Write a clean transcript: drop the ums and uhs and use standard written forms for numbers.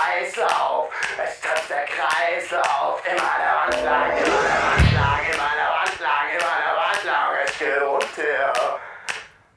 Kreislauf, es tanzt der Kreislauf. Immer der Wand lang, immer der Wand lang, immer der Wand lang, immer der Wand lang. Es geht runter,